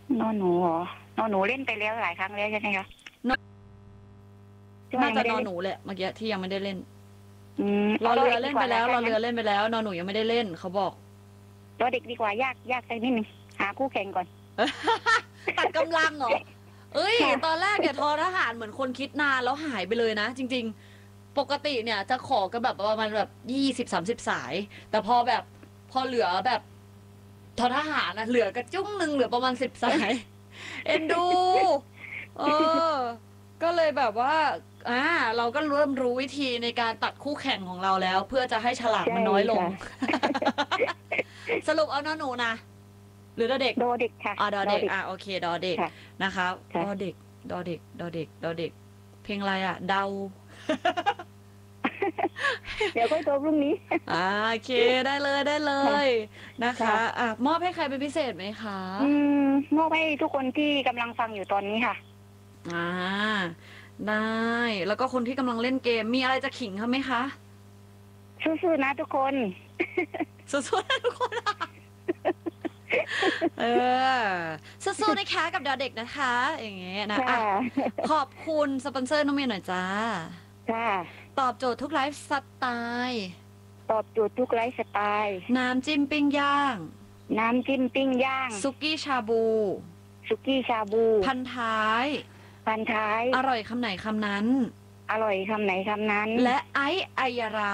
นอนหนูเหรอนอนหนูเล่นไปแล้วหลายครั้งแล้วใช่ไหมคะน่าจะนอนหนูแหละเมื่อกี้ที่ยังไม่ได้เล่นรอเอาเรือเด็กดีกว่าเล่นไปแล้วรอถ้างั้นเรือเล่นไปแล้วนอนหนูยังไม่ได้เล่นเขาบอกตัวเด็กดีกว่ายากสักนิดนึงหาคู่แข่งก่อนตัดกำลังเหรอเอ้ยค่ะตอนแรกเนี่ยทอทหารเหมือนคนคิดนานแล้วหายไปเลยนะ จริงๆ ปกติเนี่ยจะขอกันแบบประมาณแบบ20-30สาย แต่พอแบบพอเหลือแบบทอทหารนะเหลือกระจุ้งหนึ่งเหลือประมาณ10 สาย เอ็นดูเออก็เลยแบบว่าเราก็เริ่มรู้วิธีในการตัดคู่แข่งของเราแล้ว เพื่อจะให้ฉลากมันน้อยลง สรุปเอาน้อหนูนะหรือดอเด็กโดเด็กค่ะดอเด็กโอเคดอเด็กค่ะนะคะดอเด็กดอเด็กดอเด็กดอเด็กเพลงอะไรเดาเดี๋ยวค่อยโทรพรุ่งนี้โอเคได้เลยได้เลยนะคะมอบให้ใครเป็นพิเศษไหมคะมอบให้ทุกคนที่กำลังฟังอยู่ตอนนี้ค่ะได้แล้วก็คนที่กำลังเล่นเกมมีอะไรจะขิงเขาไหมคะสู้ๆนะทุกคนสู้ๆนะทุกคนสู้ๆนะคะกับดอเด็กนะคะอย่างเงี้ยนะขอบคุณสปอนเซอร์น้องเมย์หน่อยจ้าตอบโจทย์ทุกไลฟ์สไตล์ตอบโจทย์ทุกไลฟ์สไตล์น้ำจิ้มปิ้งย่างสุกี้ชาบู พันท้ายอร่อยคำไหนคำนั้นอร่อยคำไหนคำนั้นและไอซ์อัยยาร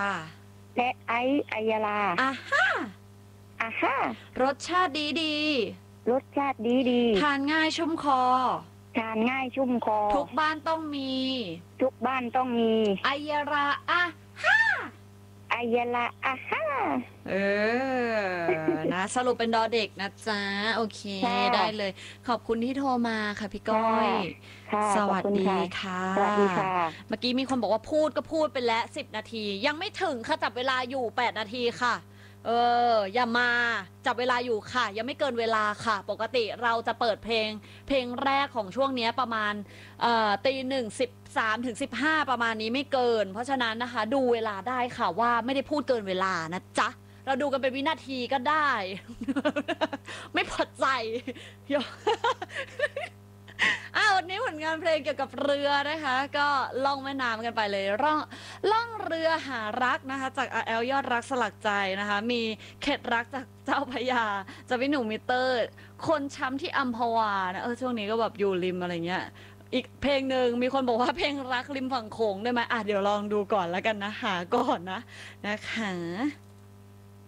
าฮ่ารสชาติดีทานง่ายชุ่มคอทุกบ้านต้องมีอัยยารานะสรุปเป็นดอเด็กนะจ๊ะโอเคได้เลยขอบคุณที่โทรมาค่ะพี่ก้อยสวัสดีค่ะเมื่อกี้มีคนบอกว่าพูดก็พูดไปแล้ว10 นาทียังไม่ถึงค่ะจับเวลาอยู่8 นาทีค่ะอย่ามาจับเวลาอยู่ค่ะยังไม่เกินเวลาค่ะปกติเราจะเปิดเพลงแรกของช่วงนี้ประมาณ1:13 ถึง 15ประมาณนี้ไม่เกินเพราะฉะนั้นนะคะดูเวลาได้ค่ะว่าไม่ได้พูดเกินเวลานะจ๊ะเราดูกันเป็นวินาทีก็ได้ ไม่พอใจวันนี้ผลงานเพลงเกี่ยวกับเรือนะคะก็ล่องแม่น้ำกันไปเลยล่องเรือหารักนะคะจากRLยอดรักสลักใจนะคะมีเข็ดรักจากเจ้าพระยาจากพี่หนุ่มมิเตอร์คนช้ำที่อัมพวานะช่วงนี้ก็แบบอยู่ริมอะไรเงี้ยอีกเพลงหนึ่งมีคนบอกว่าเพลงรักริมฝั่งโขงได้ไหมเดี๋ยวลองดูก่อนแล้วกันนะหาก่อนนะคะ